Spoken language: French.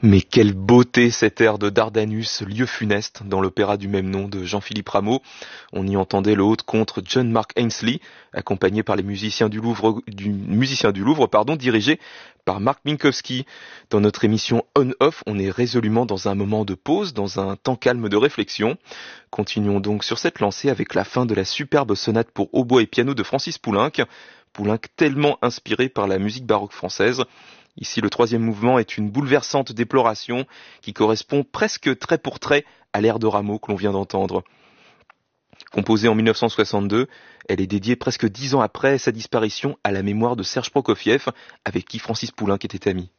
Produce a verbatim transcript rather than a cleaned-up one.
Mais quelle beauté cet air de Dardanus, lieu funeste, dans l'opéra du même nom de Jean-Philippe Rameau. On y entendait le haut-de-contre John Mark Ainsley, accompagné par les musiciens du Louvre, du musicien du Louvre, pardon, dirigé par Mark Minkowski. Dans notre émission On-Off, on est résolument dans un moment de pause, dans un temps calme de réflexion. Continuons donc sur cette lancée avec la fin de la superbe sonate pour hautbois et piano de Francis Poulenc. Poulenc tellement inspiré par la musique baroque française. Ici, le troisième mouvement est une bouleversante déploration qui correspond presque trait pour trait à l'air de Rameau que l'on vient d'entendre. Composée en mille neuf cent soixante-deux, elle est dédiée presque dix ans après sa disparition à la mémoire de Serge Prokofiev, avec qui Francis Poulenc était ami.